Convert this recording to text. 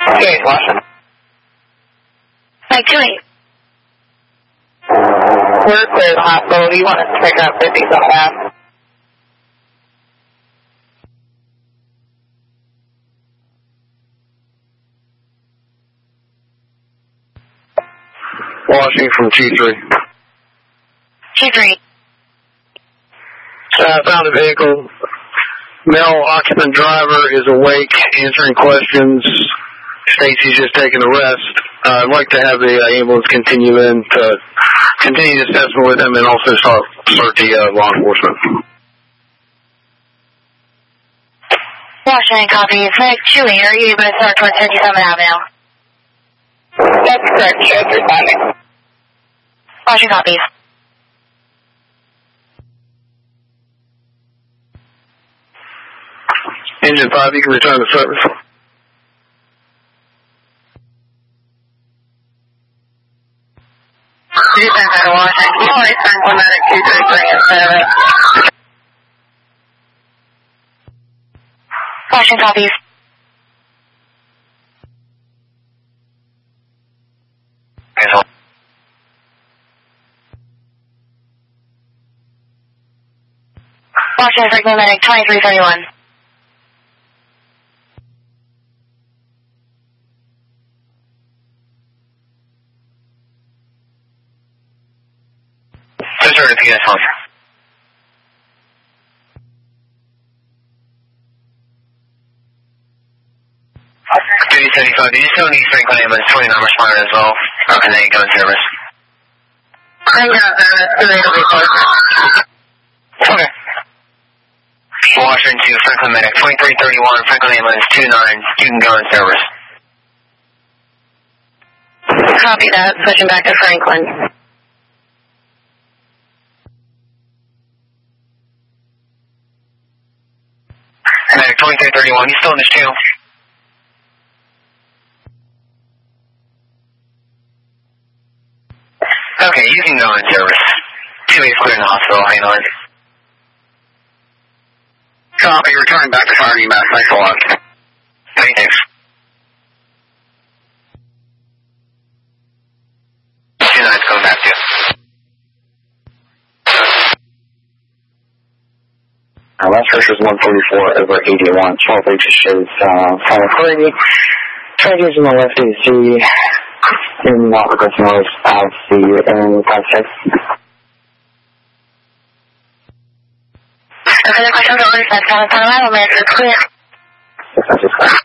Okay, Washington. Mike 28. We're clear to the hospital. Do you want us to pick up 50 on that? Washington from T3. T3. Found a vehicle. Male occupant driver is awake, answering questions. States he's just taken a rest. I'd like to have the ambulance continue in to continue the assessment with him and also start the law enforcement. Washington copies. Mike 28, are you able to start towards 57 Avenue? That's correct, Chad. Responding. Washington copies. Engine 5, you can return to service. You sent that to Washington. You always send one out at 233 instead of it. Washington copies. Washington Franklin Medic 2331. Sorry, repeat that phone. Duty 75, do you still need Franklin ambulance 29 responder as well? Or can they go in service? I'm going to service. It'll be closer. Okay. Washington to Franklin Medic 2331, Franklin ambulance 29, you can go in service. Copy that. Switching back to Franklin. Medic 2331, you still in this channel? Okay, you can go in service. 2 ways clear in the hospital, hang on. Copy, returning back to fire EMS, thanks a lot. Thanks. 29's coming back to you. Last pressure's 144 over 81. 12 H shows 530. Charges in the left AC. In not regressing noise out the and 56. Okay, the question over 5 Panorama, America, clear. Yes, that's just fine.